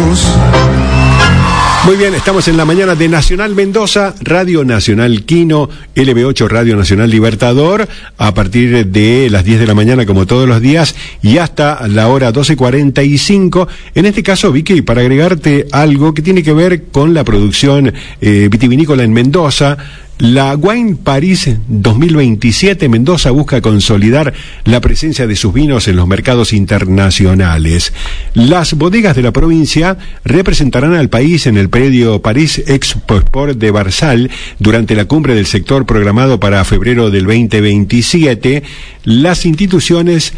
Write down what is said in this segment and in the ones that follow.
Cruz. Muy bien, estamos en la mañana de Nacional Mendoza, Radio Nacional Quino, LB8 Radio Nacional Libertador, a partir de las 10 de la mañana como todos los días y hasta la hora 12:45. En este caso, Vicky, para agregarte algo que tiene que ver con la producción vitivinícola en Mendoza, la Wine Paris 2027, Mendoza busca consolidar la presencia de sus vinos en los mercados internacionales. Las bodegas de la provincia representarán al país en el predio París Expo Sport de Barsal durante la cumbre del sector programado para febrero del 2027. Las instituciones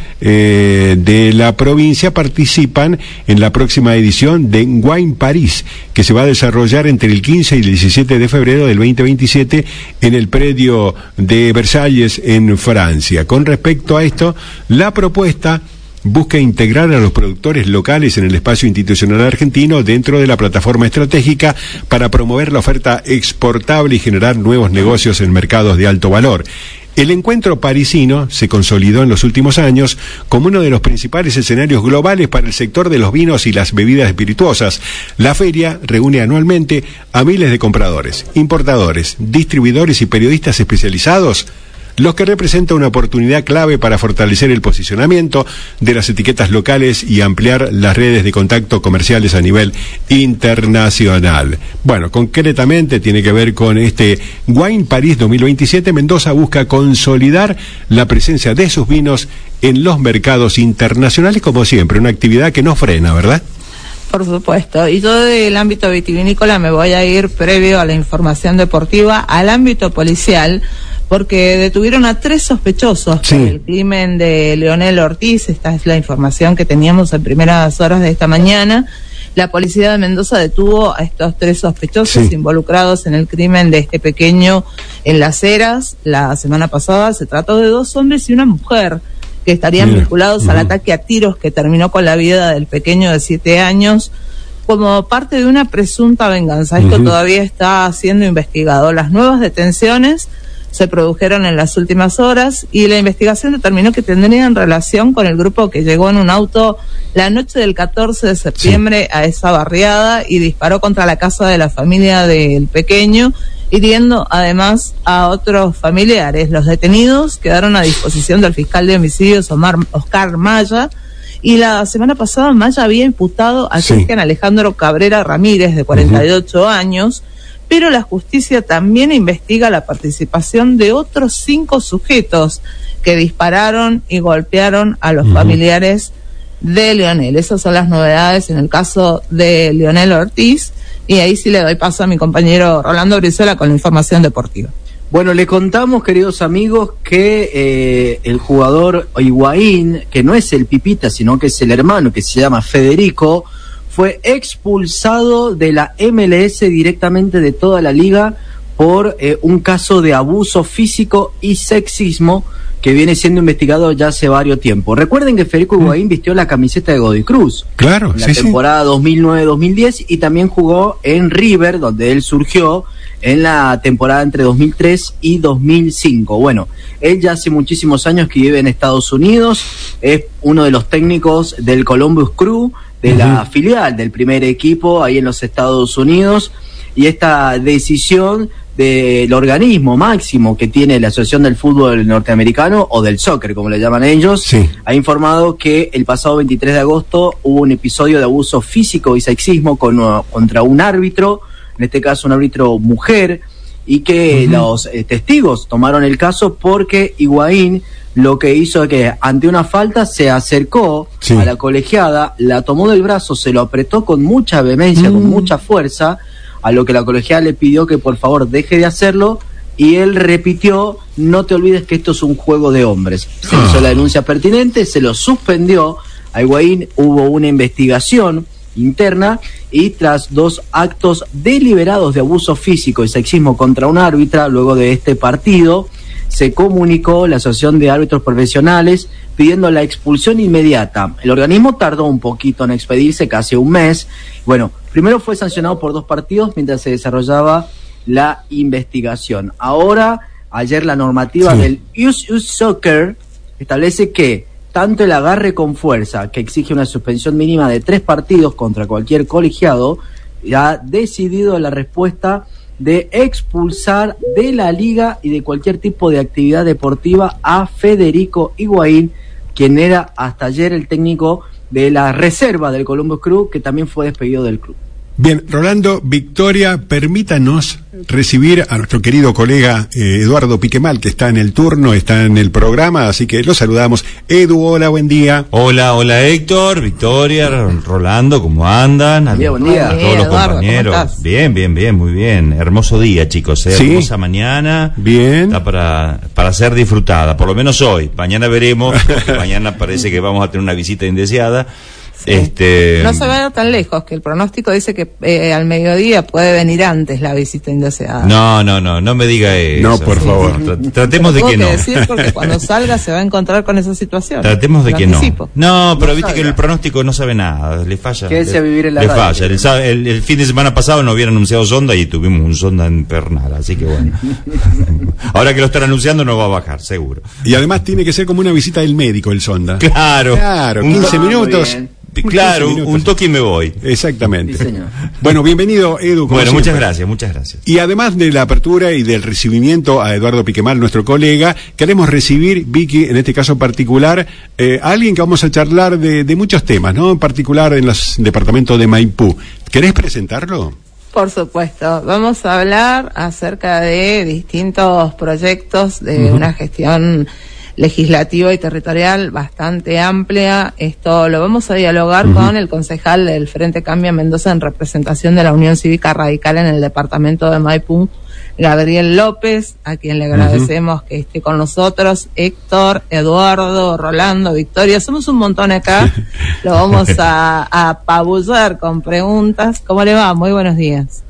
de la provincia participan en la próxima edición de Wine Paris, que se va a desarrollar entre el 15 y el 17 de febrero del 2027 en el predio de Versalles en Francia. Con respecto a esto, la propuesta busca integrar a los productores locales en el espacio institucional argentino dentro de la plataforma estratégica para promover la oferta exportable y generar nuevos negocios en mercados de alto valor. El encuentro parisino se consolidó en los últimos años como uno de los principales escenarios globales para el sector de los vinos y las bebidas espirituosas. La feria reúne anualmente a miles de compradores, importadores, distribuidores y periodistas especializados, los que representan una oportunidad clave para fortalecer el posicionamiento de las etiquetas locales y ampliar las redes de contacto comerciales a nivel internacional. Bueno, concretamente tiene que ver con este Wine Paris 2027. Mendoza busca consolidar la presencia de sus vinos en los mercados internacionales, como siempre, una actividad que no frena, ¿verdad? Por supuesto, y yo del ámbito vitivinícola me voy a ir, previo a la información deportiva, al ámbito policial, porque detuvieron a 3 sospechosos por el crimen de Leonel Ortiz. Esta es la información que teníamos en primeras horas de esta mañana. La policía de Mendoza detuvo a estos 3 sospechosos involucrados en el crimen de este pequeño en Las Heras. La semana pasada se trató de 2 hombres y una mujer que estarían vinculados al ataque a tiros que terminó con la vida del pequeño de 7 años como parte de una presunta venganza. Esto todavía está siendo investigado. Las nuevas detenciones se produjeron en las últimas horas y la investigación determinó que tendrían relación con el grupo que llegó en un auto la noche del 14 de septiembre a esa barriada y disparó contra la casa de la familia del pequeño, hiriendo además a otros familiares. Los detenidos quedaron a disposición del fiscal de homicidios Oscar Maya, y la semana pasada Maya había imputado a Cristian Alejandro Cabrera Ramírez, de 48 años, pero la justicia también investiga la participación de otros 5 sujetos que dispararon y golpearon a los familiares de Leonel. Esas son las novedades en el caso de Leonel Ortiz, y ahí sí le doy paso a mi compañero Rolando Brizuela con la información deportiva. Bueno, le contamos, queridos amigos, que el jugador Higuaín, que no es el Pipita, sino que es el hermano, que se llama Federico, fue expulsado de la MLS directamente de toda la liga por un caso de abuso físico y sexismo que viene siendo investigado ya hace varios tiempos. Recuerden que Federico Higuaín vistió la camiseta de Godoy Cruz. Claro, en la temporada 2009-2010, y también jugó en River, donde él surgió en la temporada entre 2003 y 2005. Bueno, él ya hace muchísimos años que vive en Estados Unidos, es uno de los técnicos del Columbus Crew, de la filial del primer equipo ahí en los Estados Unidos, y esta decisión del organismo máximo que tiene la Asociación del Fútbol Norteamericano, o del soccer como le llaman ellos, ha informado que el pasado 23 de agosto hubo un episodio de abuso físico y sexismo contra un árbitro, en este caso un árbitro mujer, y que los testigos tomaron el caso porque Higuaín lo que hizo es que ante una falta se acercó a la colegiada, la tomó del brazo, se lo apretó con mucha vehemencia, con mucha fuerza, a lo que la colegiada le pidió que por favor deje de hacerlo, y él repitió: no te olvides que esto es un juego de hombres. Se hizo la denuncia pertinente, se lo suspendió a Higuaín, hubo una investigación interna, y tras 2 actos deliberados de abuso físico y sexismo contra una árbitra, luego de este partido, se comunicó la Asociación de Árbitros Profesionales pidiendo la expulsión inmediata. El organismo tardó un poquito en expedirse, casi un mes. Bueno, primero fue sancionado por 2 partidos mientras se desarrollaba la investigación. Ahora, ayer la normativa del US Soccer establece que tanto el agarre con fuerza, que exige una suspensión mínima de 3 partidos contra cualquier colegiado, ha decidido la respuesta de expulsar de la liga y de cualquier tipo de actividad deportiva a Federico Higuaín, quien era hasta ayer el técnico de la reserva del Columbus Crew, que también fue despedido del club. Bien, Rolando, Victoria, permítanos recibir a nuestro querido colega Eduardo Piquemal, que está en el turno, está en el programa, así que lo saludamos. Edu, hola, buen día. Hola Héctor, Victoria, Rolando, ¿cómo andan? Buen día. A todos los Eduardo, compañeros. Bien, muy bien. Hermoso día, chicos, ¿Sí? Hermosa mañana. Bien. Está para ser disfrutada, por lo menos hoy. Mañana veremos, porque mañana parece que vamos a tener una visita indeseada. Sí. No se vaya tan lejos, que el pronóstico dice que al mediodía puede venir antes la visita indeseada. No me diga eso. No, por favor. Tratemos de que no. Tengo que decir porque cuando salga se va a encontrar con esa situación. Tratemos de Lo que anticipo. no. Pero No viste salga. que el pronóstico no sabe nada, le falla. Quédese a vivir en la le radio. falla. El fin de semana pasado no habían anunciado sonda y tuvimos un sonda infernal, así que bueno. Ahora que lo están anunciando no va a bajar, seguro. Y además tiene que ser como una visita del médico, el sonda. Claro, 15 minutos. Muy bien. Claro, 15 minutos. un toque y me voy. Exactamente. Sí, señor. Bueno, bienvenido, Edu. como Bueno, siempre. muchas gracias. Y además de la apertura y del recibimiento a Eduardo Piquemal, nuestro colega, queremos recibir, Vicky, en este caso particular, a alguien que vamos a charlar de muchos temas, ¿no? En particular en los departamentos de Maipú. ¿Querés presentarlo? Por supuesto, vamos a hablar acerca de distintos proyectos de una gestión legislativa y territorial bastante amplia. Esto lo vamos a dialogar con el concejal del Frente Cambia Mendoza en representación de la Unión Cívica Radical en el departamento de Maipú, Gabriel López, a quien le agradecemos que esté con nosotros, Héctor, Eduardo, Rolando, Victoria, somos un montón acá, lo vamos a apabullar con preguntas. ¿Cómo le va? Muy buenos días.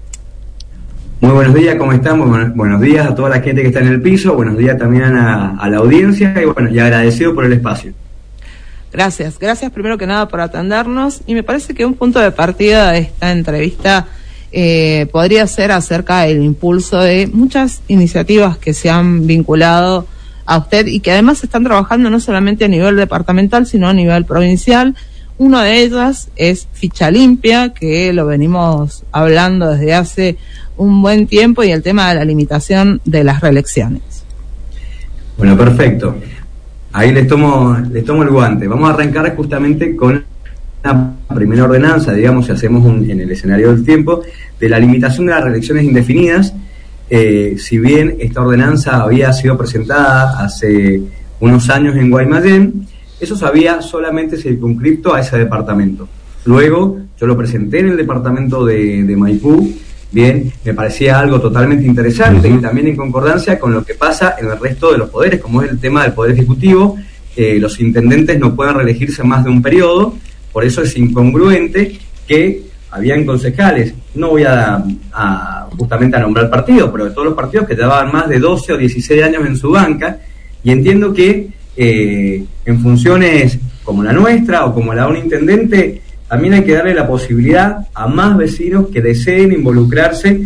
Muy buenos días, ¿cómo están? Buenos días a toda la gente que está en el piso, buenos días también a la audiencia y agradecido por el espacio. Gracias primero que nada por atendernos, y me parece que un punto de partida de esta entrevista podría ser acerca del impulso de muchas iniciativas que se han vinculado a usted y que además están trabajando no solamente a nivel departamental sino a nivel provincial. Una de ellas es Ficha Limpia, que lo venimos hablando desde hace un buen tiempo, y el tema de la limitación de las reelecciones. Bueno, perfecto. Ahí les tomo el guante. Vamos a arrancar justamente con la primera ordenanza, digamos, si hacemos en el escenario del tiempo, de la limitación de las reelecciones indefinidas. Si bien esta ordenanza había sido presentada hace unos años en Guaymallén, eso se había solamente circunscripto a ese departamento. Luego, yo lo presenté en el departamento de Maipú. Bien, me parecía algo totalmente interesante y también en concordancia con lo que pasa en el resto de los poderes, como es el tema del Poder Ejecutivo. Los intendentes no pueden reelegirse más de un periodo, por eso es incongruente que habían concejales, no voy justamente a nombrar partidos, pero de todos los partidos que llevaban más de 12 o 16 años en su banca, y entiendo que en funciones como la nuestra o como la de un intendente, también hay que darle la posibilidad a más vecinos que deseen involucrarse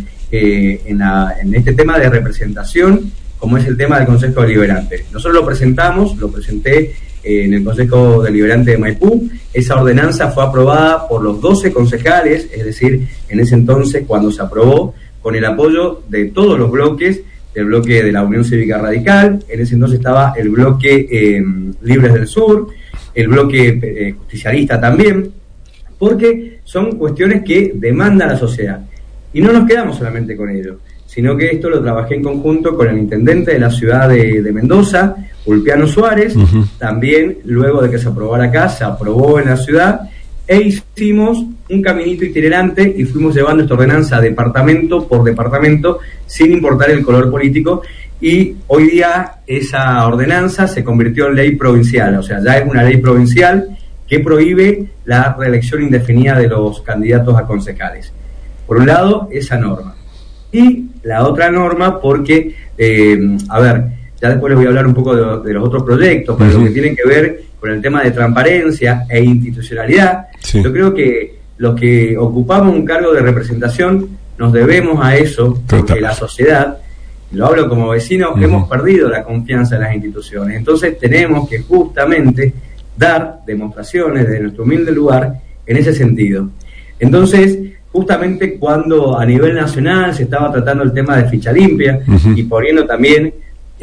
en este tema de representación, como es el tema del Consejo Deliberante. Nosotros lo presenté en el Consejo Deliberante de Maipú. Esa ordenanza fue aprobada por los 12 concejales, es decir, en ese entonces cuando se aprobó, con el apoyo de todos los bloques, del bloque de la Unión Cívica Radical. En ese entonces estaba el bloque Libres del Sur, el bloque justicialista también, porque son cuestiones que demanda la sociedad. Y no nos quedamos solamente con ello, sino que esto lo trabajé en conjunto con el intendente de la ciudad de Mendoza, Ulpiano Suárez. También, luego de que se aprobara acá, se aprobó en la ciudad, e hicimos un caminito itinerante y fuimos llevando esta ordenanza departamento por departamento, sin importar el color político, y hoy día esa ordenanza se convirtió en ley provincial, o sea, ya es una ley provincial que prohíbe la reelección indefinida de los candidatos a concejales. Por un lado, esa norma. Y la otra norma, porque, ya después les voy a hablar un poco de los otros proyectos, pero lo que tienen que ver con el tema de transparencia e institucionalidad, yo creo que los que ocupamos un cargo de representación nos debemos a eso, porque la sociedad, lo hablo como vecino, hemos perdido la confianza en las instituciones. Entonces tenemos que justamente dar demostraciones desde nuestro humilde lugar en ese sentido. Entonces, justamente cuando a nivel nacional se estaba tratando el tema de ficha limpia y poniendo también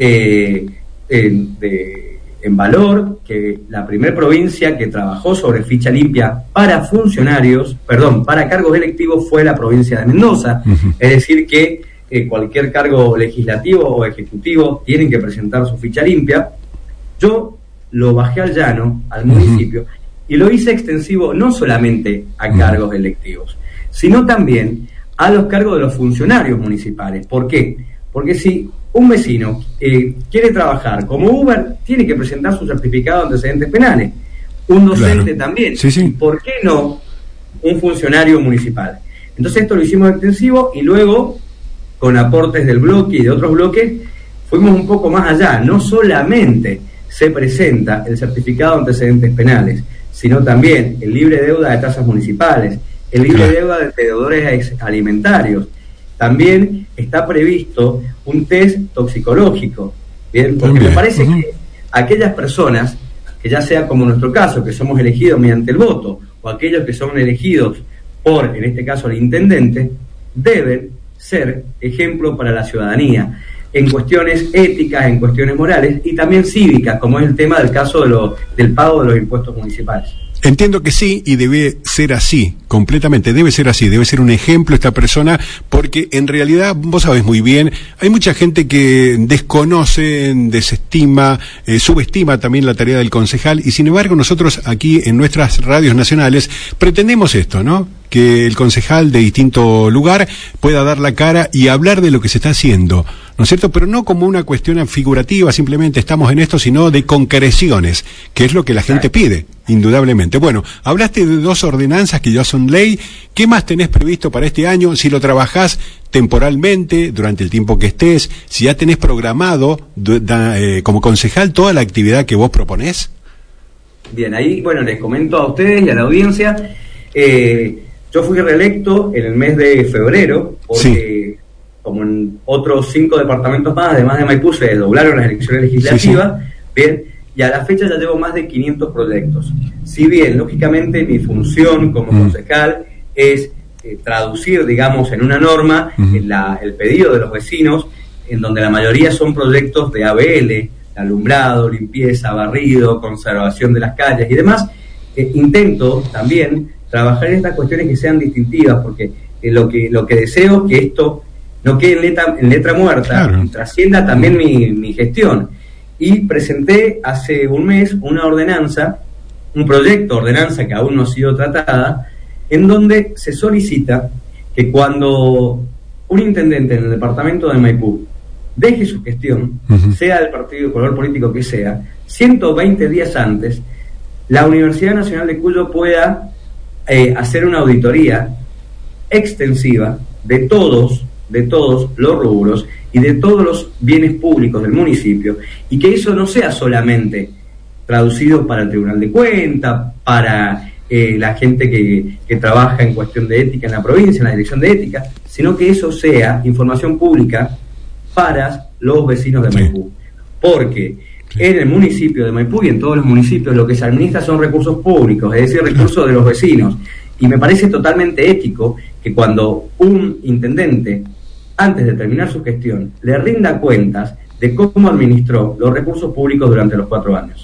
en valor que la primera provincia que trabajó sobre ficha limpia para para cargos electivos fue la provincia de Mendoza, es decir que cualquier cargo legislativo o ejecutivo tienen que presentar su ficha limpia. Yo lo bajé al llano, al municipio, y lo hice extensivo no solamente a cargos electivos, sino también a los cargos de los funcionarios municipales. ¿Por qué? Porque si un vecino quiere trabajar como Uber, tiene que presentar su certificado de antecedentes penales. Un docente también. Sí. ¿Y por qué no un funcionario municipal? Entonces esto lo hicimos extensivo y luego, con aportes del bloque y de otros bloques, fuimos un poco más allá. No solamente se presenta el certificado de antecedentes penales, sino también el libre deuda de tasas municipales, el libre deuda de deudores alimentarios. También está previsto un test toxicológico, ¿bien? Porque me parece que aquellas personas, que ya sea como en nuestro caso, que somos elegidos mediante el voto, o aquellos que son elegidos por, en este caso, el intendente, deben ser ejemplo para la ciudadanía, en cuestiones éticas, en cuestiones morales y también cívicas, como es el tema del caso del pago de los impuestos municipales. Entiendo que sí, y debe ser así, completamente, debe ser así, debe ser un ejemplo esta persona, porque en realidad, vos sabés muy bien, hay mucha gente que desconoce, desestima, subestima también la tarea del concejal, y sin embargo nosotros aquí en nuestras radios nacionales pretendemos esto, ¿no? Que el concejal de distinto lugar pueda dar la cara y hablar de lo que se está haciendo, ¿no es cierto? Pero no como una cuestión figurativa, simplemente estamos en esto, sino de concreciones, que es lo que la gente pide, indudablemente. Bueno, hablaste de 2 ordenanzas que ya son ley. ¿Qué más tenés previsto para este año? Si lo trabajás temporalmente, durante el tiempo que estés, si ya tenés programado como concejal toda la actividad que vos proponés. Bien, ahí, bueno, les comento a ustedes y a la audiencia. Yo fui reelecto en el mes de febrero, porque como en otros 5 departamentos más, además de Maipú, se doblaron las elecciones legislativas, bien, y a la fecha ya llevo más de 500 proyectos. Si bien, lógicamente, mi función como concejal es traducir, digamos, en una norma el pedido de los vecinos, en donde la mayoría son proyectos de ABL, alumbrado, limpieza, barrido, conservación de las calles y demás, intento también trabajar en estas cuestiones que sean distintivas, porque lo que deseo es que esto no quede en letra muerta, trascienda también mi gestión. Y presenté hace un mes una ordenanza, un proyecto de ordenanza que aún no ha sido tratada, en donde se solicita que cuando un intendente en el departamento de Maipú deje su gestión, sea del partido, color político que sea, 120 días antes, la Universidad Nacional de Cuyo pueda hacer una auditoría extensiva de todos los rubros y de todos los bienes públicos del municipio, y que eso no sea solamente traducido para el Tribunal de Cuentas, para la gente que trabaja en cuestión de ética en la provincia, en la dirección de ética, sino que eso sea información pública para los vecinos de Maipú. Porque en el municipio de Maipú y en todos los municipios lo que se administra son recursos públicos, es decir, recursos de los vecinos. Y me parece totalmente ético que cuando un intendente, antes de terminar su gestión, le rinda cuentas de cómo administró los recursos públicos durante los 4 años.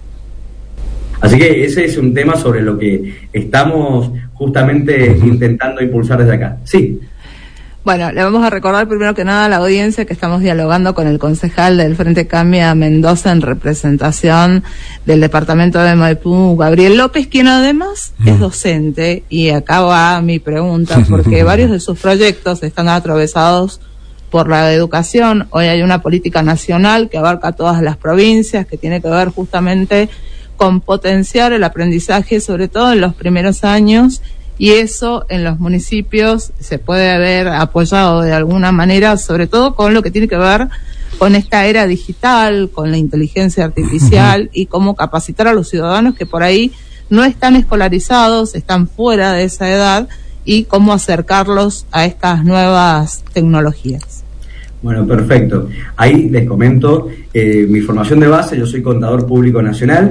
Así que ese es un tema sobre lo que estamos justamente intentando impulsar desde acá. Sí. Bueno, le vamos a recordar primero que nada a la audiencia que estamos dialogando con el concejal del Frente Cambia Mendoza en representación del departamento de Maipú, Gabriel López, quien además es docente, y acá va mi pregunta, porque varios de sus proyectos están atravesados por la educación. Hoy hay una política nacional que abarca todas las provincias, que tiene que ver justamente con potenciar el aprendizaje, sobre todo en los primeros años, y eso en los municipios se puede haber apoyado de alguna manera, sobre todo con lo que tiene que ver con esta era digital, con la inteligencia artificial, y cómo capacitar a los ciudadanos que por ahí no están escolarizados, están fuera de esa edad, y cómo acercarlos a estas nuevas tecnologías. Bueno, perfecto. Ahí les comento mi formación de base. Yo soy contador público nacional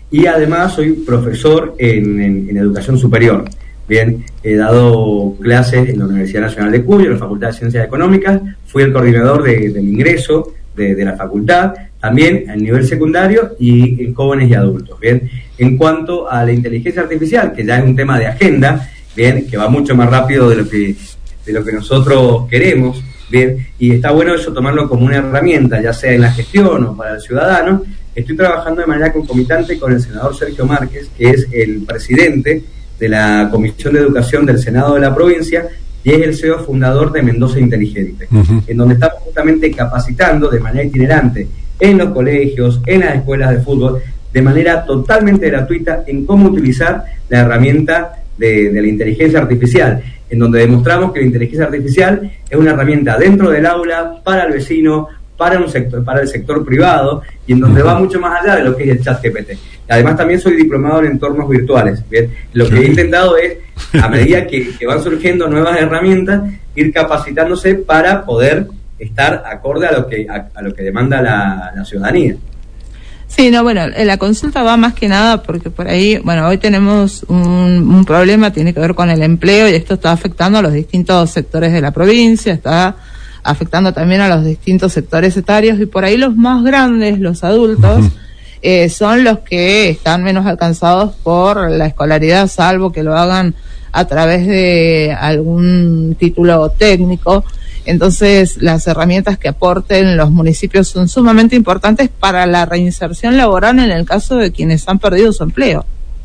y además soy profesor en educación superior. Bien, he dado clases en la Universidad Nacional de Cuyo, en la Facultad de Ciencias Económicas, fui el coordinador del ingreso de la facultad, también a nivel secundario y en jóvenes y adultos. Bien, en cuanto a la inteligencia artificial, que ya es un tema de agenda, bien, que va mucho más rápido de lo que nosotros queremos, bien, y está bueno eso tomarlo como una herramienta, ya sea en la gestión o para el ciudadano. Estoy trabajando de manera concomitante con el senador Sergio Márquez, que es el presidente de la Comisión de Educación del Senado de la provincia y es el CEO fundador de Mendoza Inteligente, en donde estamos justamente capacitando de manera itinerante en los colegios, en las escuelas de fútbol, de manera totalmente gratuita en cómo utilizar la herramienta de la inteligencia artificial, en donde demostramos que la inteligencia artificial es una herramienta dentro del aula, para el vecino, para el sector privado, y en donde va mucho más allá de lo que es el ChatGPT. Además también soy diplomado en entornos virtuales, ¿bien? Lo que he intentado es, a medida que van surgiendo nuevas herramientas, ir capacitándose para poder estar acorde a lo que demanda la ciudadanía. Sí, no, bueno, la consulta va más que nada porque por ahí, bueno, hoy tenemos un problema, tiene que ver con el empleo y esto está afectando a los distintos sectores de la provincia, está afectando también a los distintos sectores etarios y por ahí los más grandes, los adultos, son los que están menos alcanzados por la escolaridad, salvo que lo hagan a través de algún título técnico. Entonces, las herramientas que aporten los municipios son sumamente importantes para la reinserción laboral en el caso de quienes han perdido su empleo.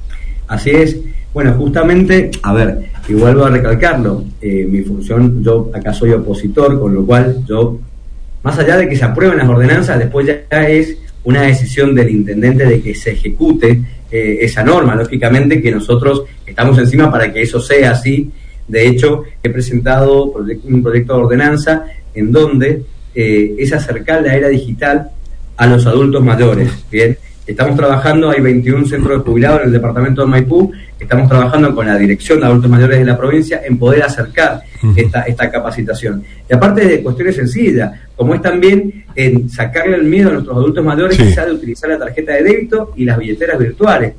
Así es. Bueno, justamente, a ver, y vuelvo a recalcarlo, mi función, yo acá soy opositor, con lo cual yo, más allá de que se aprueben las ordenanzas, después ya es una decisión del intendente de que se ejecute esa norma. Lógicamente que nosotros estamos encima para que eso sea así. De hecho, he presentado un proyecto de ordenanza en donde es acercar la era digital a los adultos mayores. Bien, estamos trabajando, hay 21 centros de jubilados en el departamento de Maipú, estamos trabajando con la Dirección de Adultos Mayores de la provincia en poder acercar esta capacitación. Y aparte de cuestiones sencillas, como es también en sacarle el miedo a nuestros adultos mayores, quizás de utilizar la tarjeta de débito y las billeteras virtuales.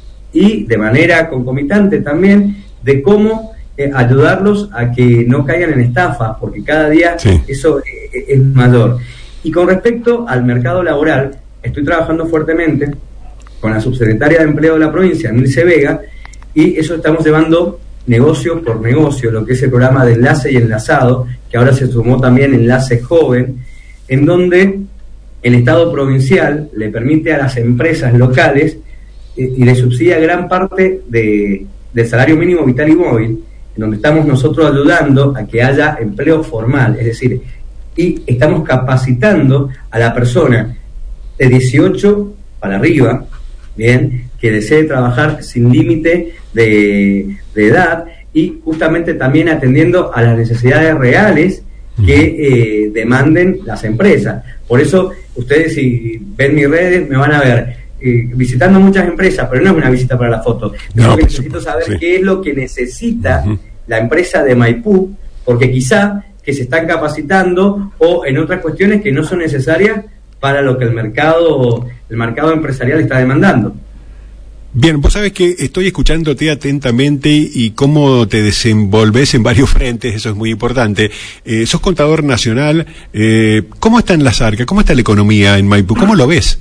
Y de manera concomitante también de cómo ayudarlos a que no caigan en estafas, porque cada día eso es mayor. Y con respecto al mercado laboral, estoy trabajando fuertemente con la subsecretaria de Empleo de la provincia, Milce Vega, y eso estamos llevando negocio por negocio, lo que es el programa de enlace y enlazado, que ahora se sumó también Enlace Joven, en donde el Estado provincial le permite a las empresas locales y le subsidia gran parte del salario mínimo vital y móvil, en donde estamos nosotros ayudando a que haya empleo formal, es decir, y estamos capacitando a la persona de 18 para arriba, bien, que desee trabajar sin límite de edad y justamente también atendiendo a las necesidades reales que demanden las empresas. Por eso, ustedes si ven mis redes me van a ver visitando muchas empresas, pero no es una visita para la foto. No, que necesito saber qué es lo que necesita la empresa de Maipú, porque quizá que se están capacitando o en otras cuestiones que no son necesarias para lo que el mercado empresarial está demandando. Bien, vos sabés que estoy escuchándote atentamente y cómo te desenvolves en varios frentes, eso es muy importante. Sos contador nacional, ¿cómo están las arcas? ¿Cómo está la economía en Maipú? ¿Cómo lo ves?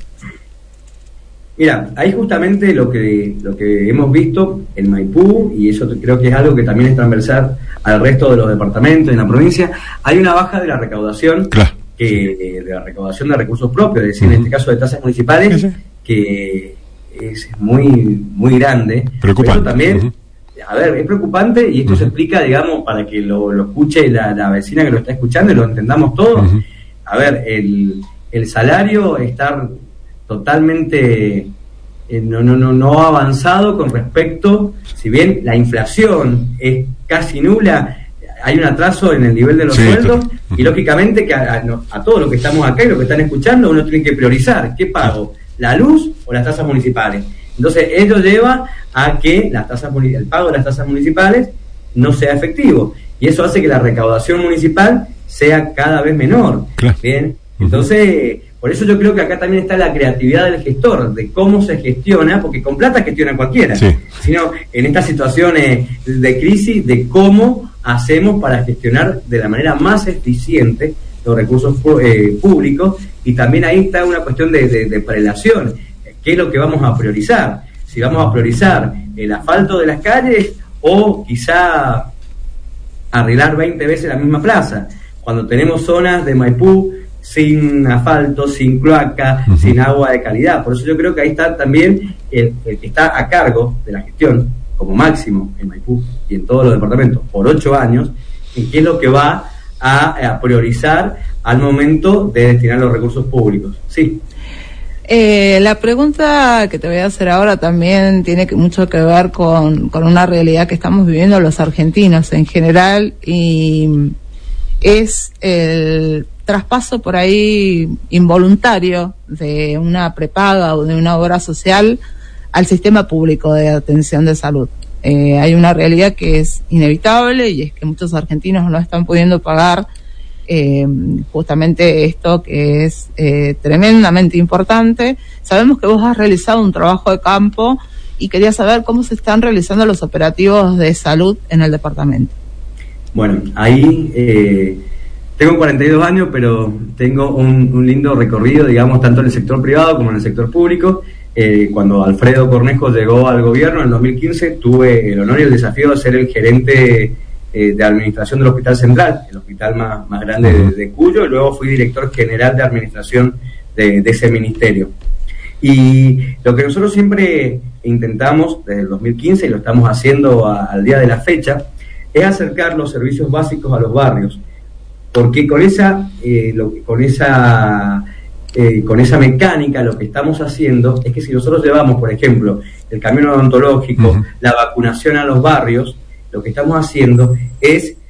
Mira, ahí justamente lo que hemos visto en Maipú, y eso creo que es algo que también es transversal al resto de los departamentos en la provincia, hay una baja de la recaudación, de la recaudación de recursos propios, es decir, en este caso de tasas municipales, que es muy muy grande. Preocupante. Pero también, a ver, es preocupante y esto se explica, digamos, para que lo escuche la vecina que lo está escuchando y lo entendamos todos. A ver, el salario está totalmente no avanzado con respecto, si bien la inflación es casi nula, hay un atraso en el nivel de los sueldos y lógicamente que a todos los que estamos acá y los que están escuchando uno tiene que priorizar, ¿qué pago? ¿La luz o las tasas municipales? Entonces ello lleva a que el pago de las tasas municipales no sea efectivo y eso hace que la recaudación municipal sea cada vez menor. Bien, entonces Por eso yo creo que acá también está la creatividad del gestor, de cómo se gestiona, porque con plata gestiona cualquiera, sino en estas situaciones de crisis, de cómo hacemos para gestionar de la manera más eficiente los recursos públicos, y también ahí está una cuestión de prelación. ¿Qué es lo que vamos a priorizar? Si vamos a priorizar el asfalto de las calles o quizá arreglar 20 veces la misma plaza, cuando tenemos zonas de Maipú sin asfalto, sin cloaca, sin agua de calidad. Por eso yo creo que ahí está también el que está a cargo de la gestión, como máximo en Maipú y en todos los departamentos, por 8 años, en qué es lo que va a priorizar al momento de destinar los recursos públicos. Sí. La pregunta que te voy a hacer ahora también tiene mucho que ver con una realidad que estamos viviendo los argentinos en general, y es el traspaso por ahí involuntario de una prepaga o de una obra social al sistema público de atención de salud. Hay una realidad que es inevitable, y es que muchos argentinos no están pudiendo pagar justamente esto, que es tremendamente importante. Sabemos que vos has realizado un trabajo de campo y quería saber cómo se están realizando los operativos de salud en el departamento. Bueno, ahí tengo 42 años, pero tengo un lindo recorrido, digamos, tanto en el sector privado como en el sector público. Cuando Alfredo Cornejo llegó al gobierno en el 2015, tuve el honor y el desafío de ser el gerente de administración del Hospital Central, el hospital más grande de Cuyo, y luego fui director general de administración de ese ministerio. Y lo que nosotros siempre intentamos desde el 2015, y lo estamos haciendo al día de la fecha, es acercar los servicios básicos a los barrios, porque con esa mecánica lo que estamos haciendo es que si nosotros llevamos, por ejemplo, el camión odontológico, la vacunación a los barrios, lo que estamos haciendo es